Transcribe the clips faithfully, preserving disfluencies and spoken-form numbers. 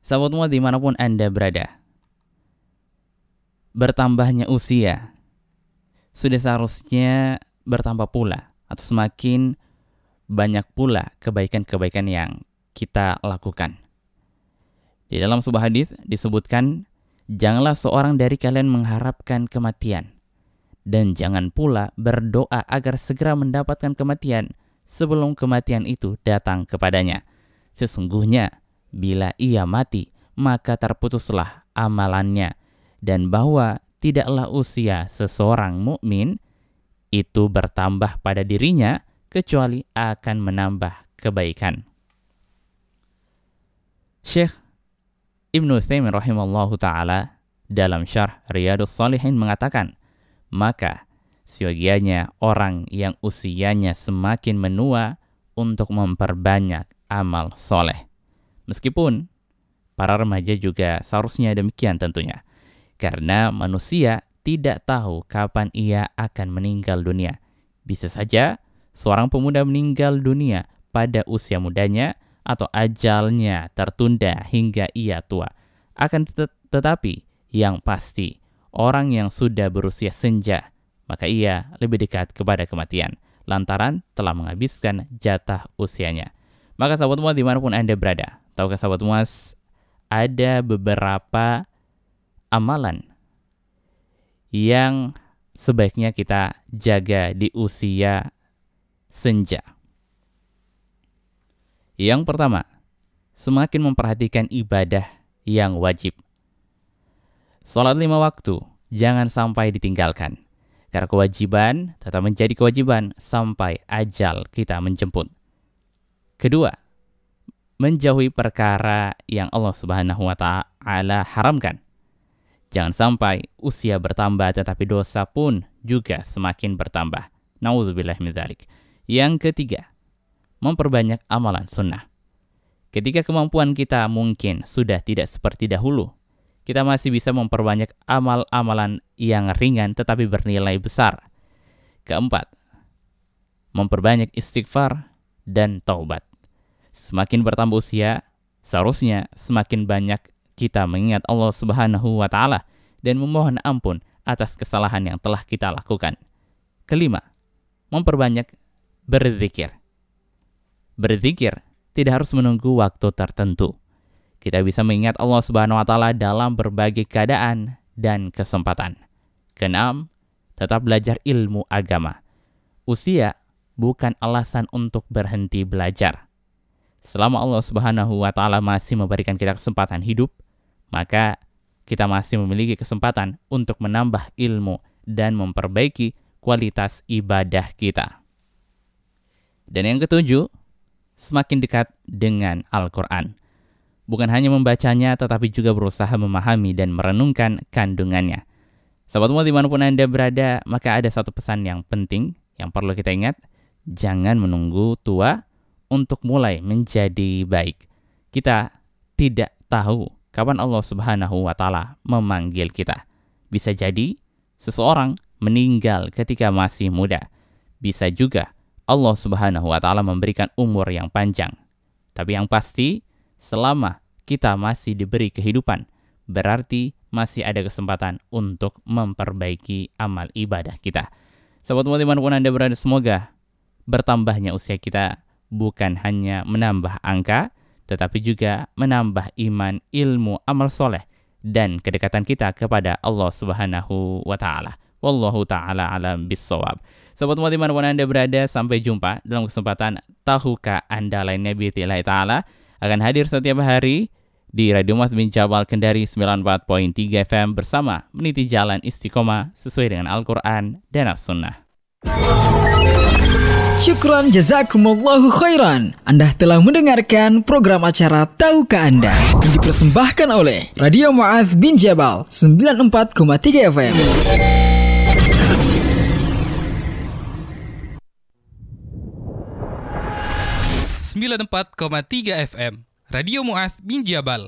Sahabat Mu'adz dimanapun Anda berada, bertambahnya usia sudah seharusnya bertambah pula atau semakin banyak pula kebaikan-kebaikan yang kita lakukan. Di dalam sebuah hadis disebutkan, janganlah seorang dari kalian mengharapkan kematian, dan jangan pula berdoa agar segera mendapatkan kematian sebelum kematian itu datang kepadanya. Sesungguhnya bila ia mati, maka terputuslah amalannya, dan bahwa tidaklah usia seseorang mukmin itu bertambah pada dirinya kecuali akan menambah kebaikan. Syekh Ibnu Utsaimin rahimallahu ta'ala dalam syarh Riyadhus Shalihin mengatakan, maka siogianya orang yang usianya semakin menua untuk memperbanyak amal soleh. Meskipun para remaja juga seharusnya demikian tentunya, karena manusia tidak tahu kapan ia akan meninggal dunia. Bisa saja seorang pemuda meninggal dunia pada usia mudanya atau ajalnya tertunda hingga ia tua. Akan tet- tetapi yang pasti, orang yang sudah berusia senja, maka ia lebih dekat kepada kematian lantaran telah menghabiskan jatah usianya. Maka sahabat Mu'adz dimanapun Anda berada, tahukah sahabat Mu'adz ada beberapa amalan yang sebaiknya kita jaga di usia senja. Yang pertama, semakin memperhatikan ibadah yang wajib. Salat lima waktu jangan sampai ditinggalkan, karena kewajiban tetap menjadi kewajiban sampai ajal kita menjemput. Kedua, menjauhi perkara yang Allah Subhanahu wa Ta'ala haramkan. Jangan sampai usia bertambah tetapi dosa pun juga semakin bertambah. Na'udzubillah min dzalik. Yang ketiga, memperbanyak amalan sunnah. Ketika kemampuan kita mungkin sudah tidak seperti dahulu, kita masih bisa memperbanyak amal-amalan yang ringan tetapi bernilai besar. Keempat, memperbanyak istighfar dan taubat. Semakin bertambah usia, seharusnya semakin banyak kita mengingat Allah Subhanahu wa Ta'ala dan memohon ampun atas kesalahan yang telah kita lakukan. Kelima, memperbanyak berzikir. Berzikir tidak harus menunggu waktu tertentu. Kita bisa mengingat Allah Subhanahu wa Ta'ala dalam berbagai keadaan dan kesempatan. Keenam, tetap belajar ilmu agama. Usia bukan alasan untuk berhenti belajar. Selama Allah Subhanahu wa Ta'ala masih memberikan kita kesempatan hidup, maka kita masih memiliki kesempatan untuk menambah ilmu dan memperbaiki kualitas ibadah kita. Dan yang ketujuh, semakin dekat dengan Al-Quran. Bukan hanya membacanya, tetapi juga berusaha memahami dan merenungkan kandungannya. Sahabat Mu'adz dimanapun Anda berada, maka ada satu pesan yang penting yang perlu kita ingat. Jangan menunggu tua untuk mulai menjadi baik. Kita tidak tahu kapan Allah Subhanahu wa Ta'ala memanggil kita. Bisa jadi seseorang meninggal ketika masih muda. Bisa juga Allah Subhanahu wa Ta'ala memberikan umur yang panjang. Tapi yang pasti, selama kita masih diberi kehidupan, berarti masih ada kesempatan untuk memperbaiki amal ibadah kita. Sahabat Mu'adz dimanapun Anda berada, semoga bertambahnya usia kita bukan hanya menambah angka, tetapi juga menambah iman, ilmu, amal soleh, dan kedekatan kita kepada Allah Subhanahu wa Ta'ala. Wallahu ta'ala alam bissawab. Sahabat Mu'adz dimanapun Anda berada, sampai jumpa dalam kesempatan Tahukah Anda lainnya bi'idznillah ta'ala akan hadir setiap hari di Radio Mu'adz bin Jabal Kendari sembilan puluh empat koma tiga F M bersama meniti jalan istiqomah sesuai dengan Al-Quran dan As-Sunnah. Syukran jazakumullahu khairan. Anda telah mendengarkan program acara Tahukah Anda yang dipersembahkan oleh Radio Mu'adz bin Jabal sembilan puluh empat koma tiga F M. sembilan puluh empat koma tiga F M Radio Mu'adz bin Jabal.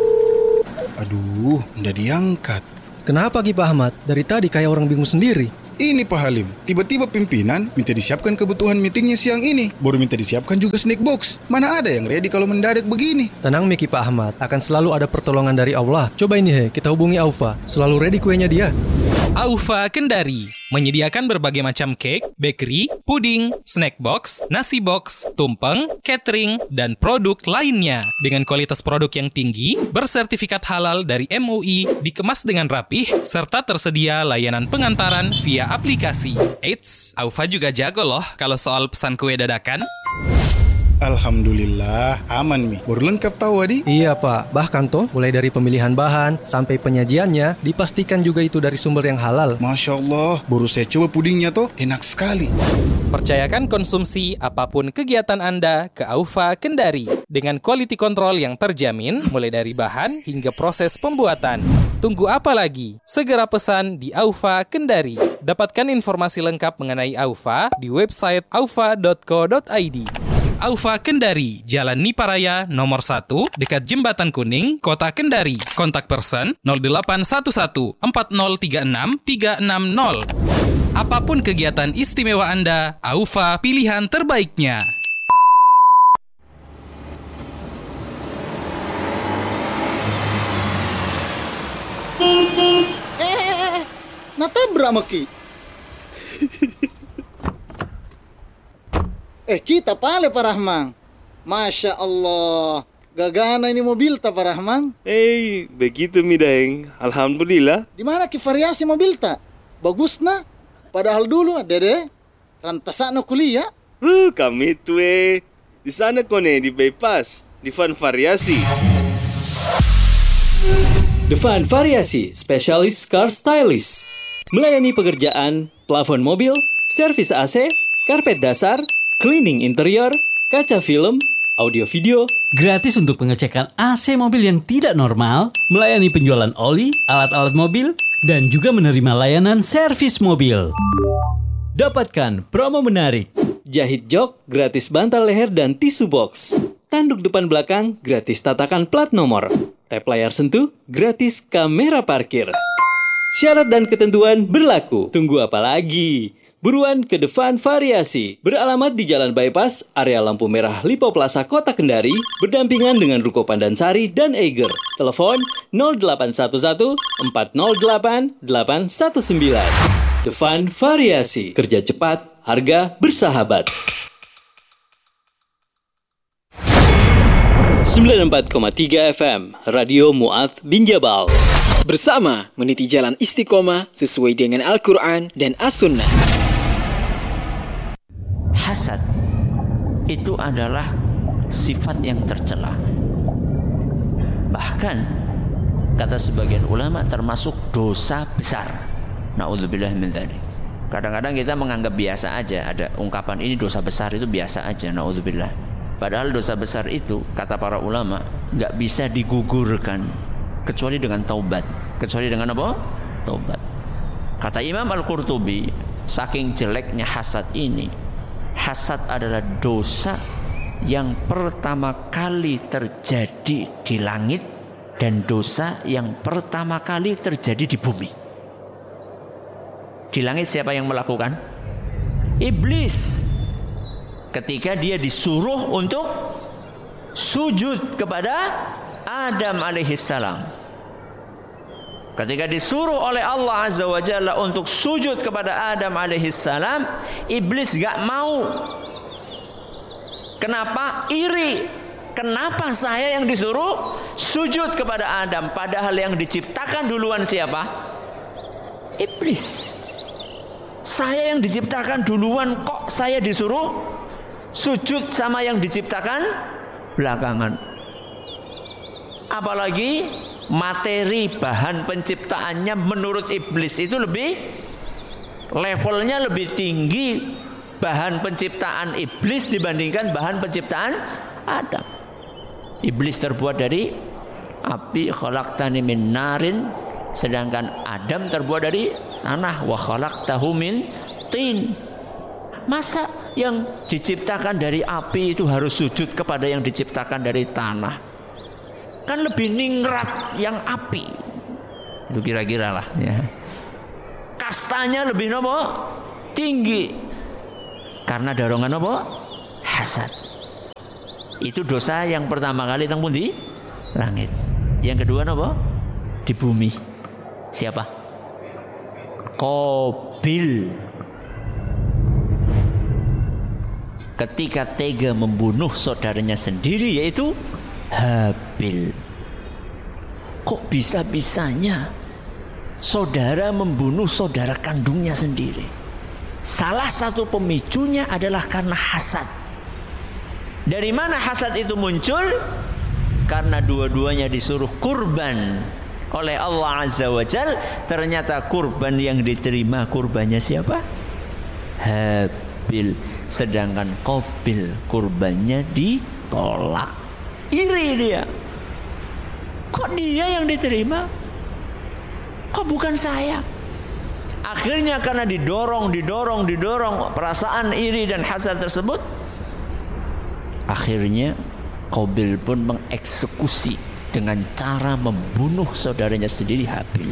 Aduh, nggak diangkat. Kenapa Ki Pak Ahmad? Dari tadi kayak orang bingung sendiri. Ini Pak Halim, tiba-tiba pimpinan minta disiapkan kebutuhan meetingnya siang ini. Baru minta disiapkan juga snack box. Mana ada yang ready kalau mendadak begini? Tenang Miki Pak Ahmad, akan selalu ada pertolongan dari Allah. Coba ini he, kita hubungi Aufa. Selalu ready kuenya dia. Aufa Kendari menyediakan berbagai macam cake, bakery, puding, snack box, nasi box, tumpeng, catering, dan produk lainnya. Dengan kualitas produk yang tinggi, bersertifikat halal dari M U I, dikemas dengan rapih, serta tersedia layanan pengantaran via aplikasi. Eits, Aufa juga jago loh kalau soal pesan kue dadakan. Alhamdulillah, aman Mi. Baru lengkap tahu Adi? Iya Pak, bahkan toh mulai dari pemilihan bahan sampai penyajiannya dipastikan juga itu dari sumber yang halal. Masya Allah, baru saya coba pudingnya toh, enak sekali. Percayakan konsumsi apapun kegiatan Anda ke Aufa Kendari dengan quality control yang terjamin mulai dari bahan hingga proses pembuatan. Tunggu apa lagi? Segera pesan di Aufa Kendari. Dapatkan informasi lengkap mengenai Aufa di website aufa dot co dot i d. Aufa Kendari, Jalan Niparaya nomor satu, dekat Jembatan Kuning, Kota Kendari. Kontak person nol delapan satu satu empat nol tiga enam tiga enam nol. Apapun kegiatan istimewa Anda, Aufa pilihan terbaiknya. Eh, natabrak maki. Eh, kita pale Pak Rahman. Masya Allah, gagana ini mobil ta Pak Rahman. Eh, begitu mi Daeng. Alhamdulillah. Di mana ki variasi mobil ta? Bagus na. Padahal dulu dede rantasana kuliah. Uh, kami tuh eh. Di sana kone di bypass, di Van Variasi. The Van Variasi, Specialist Car Stylist. Melayani pekerjaan, plafon mobil, servis A C, karpet dasar, cleaning interior, kaca film, audio video. Gratis untuk pengecekan A C mobil yang tidak normal, melayani penjualan oli, alat-alat mobil, dan juga menerima layanan servis mobil. Dapatkan promo menarik. Jahit jok, gratis bantal leher dan tisu box. Tanduk depan belakang, gratis tatakan plat nomor. Tap layar sentuh, gratis kamera parkir. Syarat dan ketentuan berlaku. Tunggu apa lagi? Buruan ke The Van Variasi. Beralamat di Jalan Bypass, area lampu merah Lipo Plaza Kota Kendari, berdampingan dengan Ruko Pandansari dan Eiger. Telepon nol delapan satu satu empat nol delapan delapan satu sembilan. The Van Variasi. Kerja cepat, harga bersahabat. sembilan puluh empat koma tiga F M Radio Mu'adz bin Jabal. Bersama meniti jalan istiqomah sesuai dengan Al-Quran dan As-Sunnah. Hasad itu adalah sifat yang tercela. Bahkan kata sebagian ulama termasuk dosa besar. Na'udzubillah min dzalik. Kadang-kadang kita menganggap biasa aja, ada ungkapan ini dosa besar itu biasa aja, na'udzubillah. Padahal dosa besar itu kata para ulama nggak bisa digugurkan kecuali dengan taubat. Kecuali dengan apa? Taubat. Kata Imam Al-Qurtubi, saking jeleknya hasad ini, hasad adalah dosa yang pertama kali terjadi di langit dan dosa yang pertama kali terjadi di bumi. Di langit siapa yang melakukan? Iblis. Ketika dia disuruh untuk sujud kepada Adam alaihissalam. Ketika disuruh oleh Allah Azza wa Jalla untuk sujud kepada Adam alaihissalam, iblis gak mau. Kenapa? Iri. Kenapa saya yang disuruh sujud kepada Adam, padahal yang diciptakan duluan siapa? Iblis. Saya yang diciptakan duluan, kok saya disuruh sujud sama yang diciptakan belakangan. Apalagi materi bahan penciptaannya menurut iblis itu lebih levelnya lebih tinggi bahan penciptaan iblis dibandingkan bahan penciptaan Adam. Iblis terbuat dari api, khalaqtani min narin, sedangkan Adam terbuat dari tanah, wa khalaqtahu min tin. Masa yang diciptakan dari api itu harus sujud kepada yang diciptakan dari tanah? Kan lebih ningrat yang api. Itu kira-kira lah ya. kastanya lebih nopo tinggi karena dorongan nopo hasad. Itu dosa yang pertama kali teng pundi? Langit. Yang kedua nopo? Di bumi. Siapa? Qabil. Ketika tega membunuh saudaranya sendiri, yaitu Habil. Kok bisa-bisanya saudara membunuh saudara kandungnya sendiri? Salah satu pemicunya adalah karena hasad. Dari mana hasad itu muncul? Karena dua-duanya disuruh kurban oleh Allah Azza wa Jal. Ternyata kurban yang diterima kurbannya siapa? Habil. Sedangkan Qabil kurbannya ditolak. Iri dia. Kok dia yang diterima? Kok bukan saya? Akhirnya karena didorong, didorong, didorong perasaan iri dan hasad tersebut, akhirnya Qabil pun mengeksekusi dengan cara membunuh saudaranya sendiri Habil.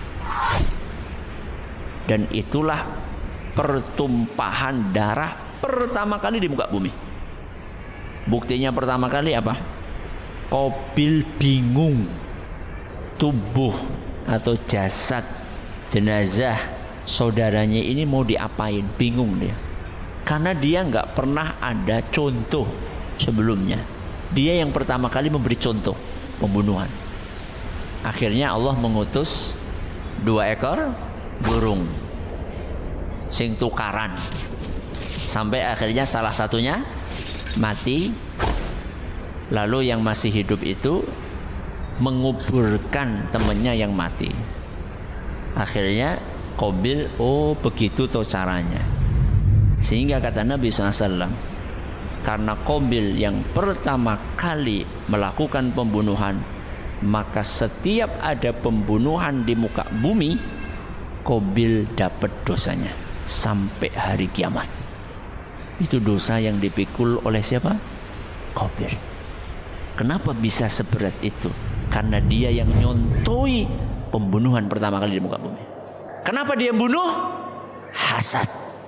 Dan itulah pertumpahan darah pertama kali di muka bumi. Buktinya pertama kali apa? Qabil bingung tubuh atau jasad jenazah saudaranya ini mau diapain, bingung dia. Karena dia nggak pernah ada contoh sebelumnya. Dia yang pertama kali memberi contoh pembunuhan. Akhirnya Allah mengutus dua ekor burung sing tukaran sampai akhirnya salah satunya mati. Lalu yang masih hidup itu menguburkan temannya yang mati. Akhirnya Qabil, oh begitu tuh caranya. Sehingga kata Nabi shallallahu alaihi wasallam, karena Qabil yang pertama kali melakukan pembunuhan, maka setiap ada pembunuhan di muka bumi, Qabil dapat dosanya sampai hari kiamat. Itu dosa yang dipikul oleh siapa? Qabil. Kenapa bisa seberat itu? Karena dia yang nyontoi pembunuhan pertama kali di muka bumi. Kenapa dia bunuh? Hasad.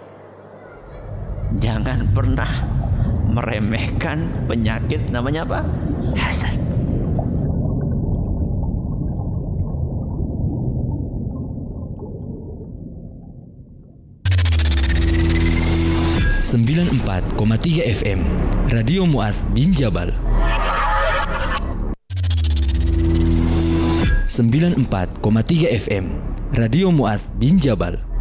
Jangan pernah meremehkan penyakit namanya apa? Hasad. sembilan puluh empat koma tiga F M Radio Mu'adz bin Jabal. sembilan puluh empat koma tiga F M Radio Mu'adz bin Jabal.